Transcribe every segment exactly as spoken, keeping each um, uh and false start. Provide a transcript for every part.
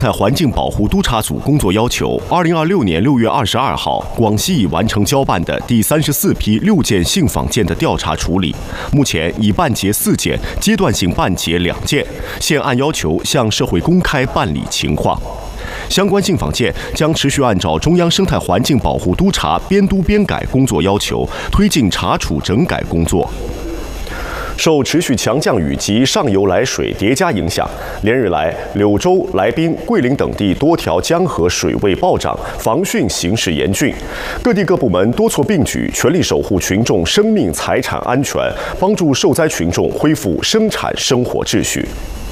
环境保护督察组工作要求，二零二六年六月二十二号，广西已完成交办的第三十四批六件性访件的调查处理，目前已办结四件，阶段性办结两件，现按要求向社会公开办理情况。相关性访件将持续按照中央生态环境保护督察边督边改工作要求，推进查处整改工作。受持续强降雨及上游来水叠加影响，连日来，柳州、来宾、桂林等地多条江河水位暴涨，防汛形势严峻。各地各部门多措并举，全力守护群众生命财产安全，帮助受灾群众恢复生产生活秩序。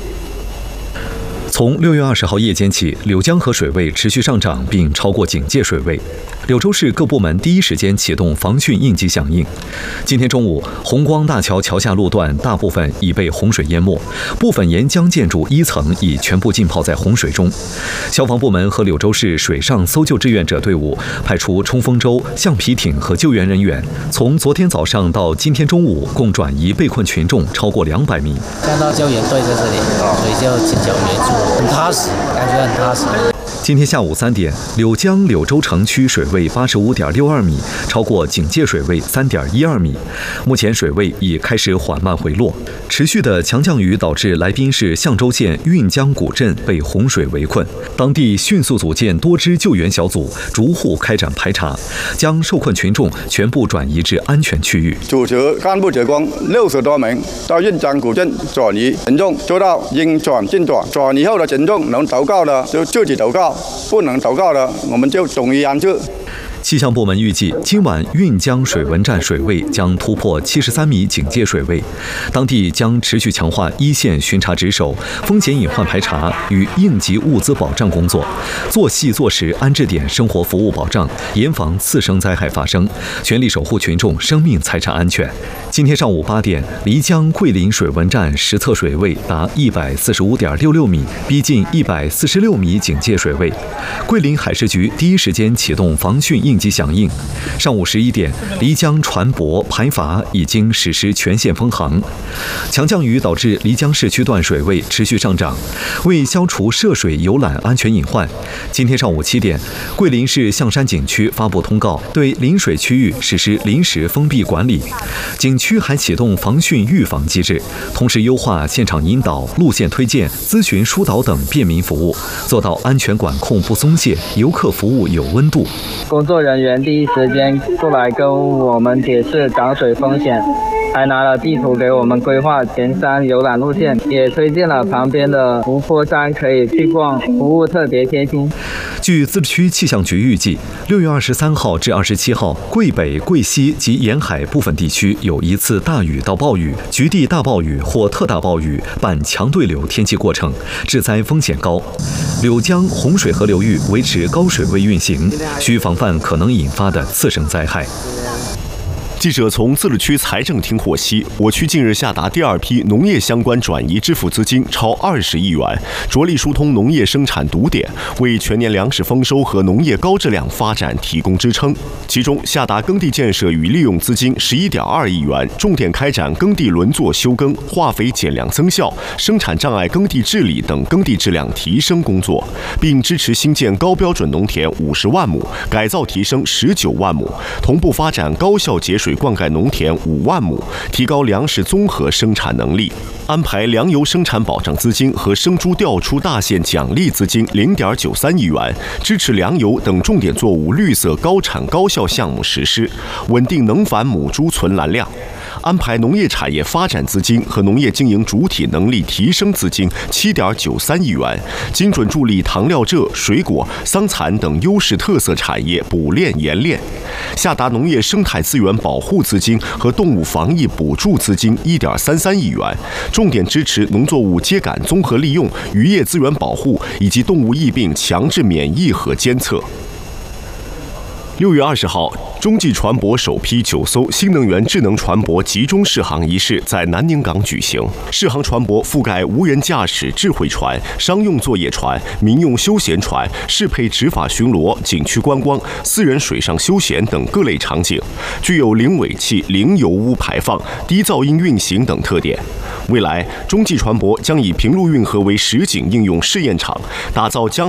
从六月二十号夜间起，柳江河水位持续上涨，并超过警戒水位。柳州市各部门第一时间启动防汛应急响应。今天中午，红光大桥桥下路段大部分已被洪水淹没，部分沿江建筑一层已全部浸泡在洪水中。消防部门和柳州市水上搜救志愿者队伍派出冲锋舟、橡皮艇和救援人员，从昨天早上到今天中午，共转移被困群众超过两百名。 看到救援队在这里，所以就请求援助，很踏实，感觉很踏实。 今天下午三点，柳江柳州城区水位八十五点六二米，超过警戒水位三点一二米。目前水位已开始缓慢回落。持续的强降雨导致来宾市象州县运江古镇被洪水围困，当地迅速组建多支救援小组，逐户开展排查，将受困群众全部转移至安全区域。 组织干部职工六十多名到运江古镇转移群众，做到应转尽转。转移后的群众能祷告的就自己祷告，不能祷告的我们就统一安置。 气象部门预计，今晚运江水文站水位将突破七十三米警戒水位，当地将持续强化一线巡查值守、风险隐患排查与应急物资保障工作，做细做实安置点生活服务保障，严防次生灾害发生，全力守护群众生命财产安全。今天上午八点，漓江桂林水文站实测水位达一百四十五点六六米，逼近一百四十六米警戒水位。桂林海事局第一时间启动防汛应急响应。上午十一点，漓江船舶排筏已经实施全线封航。强降雨导致漓江市区段水位持续上涨，为消除涉水游览安全隐患，今天上午七点，桂林市象山景区发布通告，对临水区域实施临时封闭管理。景区还启动防汛预防机制，同时优化现场引导、路线推荐、咨询疏导等便民服务，做到安全管控不松懈，游客服务有温度。 工作人员第一时间过来跟我们解释涨水风险，还拿了地图给我们规划前山游览路线，也推荐了旁边的湖泊山可以去逛，服务特别贴心。 据自治区气象局预计，六月二十三号至二十七号，桂北、桂西及沿海部分地区有一次大雨到暴雨、局地大暴雨或特大暴雨伴强对流天气过程，致灾风险高。柳江洪水河流域维持高水位运行，需防范可能引发的次生灾害。 记者从自治区财政厅获悉，我区近日下达第二批农业相关转移支付资金超二十亿元，着力疏通农业生产堵点，为全年粮食丰收和农业高质量发展提供支撑。其中，下达耕地建设与利用资金十一点二亿元，重点开展耕地轮作休耕、化肥减量增效、生产障碍耕地治理等耕地质量提升工作，并支持新建高标准农田五十万亩，改造提升十九万亩，同步发展高效节水灌溉农田五万亩，提高粮食综合生产能力。安排粮油生产保障资金和生猪调出大县奖励资金零点九三亿元，支持粮油等重点作物绿色高产高效项目实施，稳定能繁母猪存栏量。安排农业产业发展资金和农业经营主体能力提升资金七点九三亿元，精准助力糖料蔗、水果、桑蚕等优势特色产业补链延链。下达农业生态资源保护资金和动物防疫补助资金一点三三亿元，重点支持农作物秸秆综合利用、渔业资源保护以及动物疫病强制免疫和监测。六月二十号， 中纪船舶首批九艘新能源智能船舶集中试航仪式在南宁港举行。试航船舶覆盖无人驾驶智慧船、商用作业船、民用休闲船、适配执法巡逻、景区观光、私人水上休闲等各类场景，具有零尾气、零油污排放、低噪音运行等特点。未来，中纪船舶将以平陆运河为实景应用试验场，打造江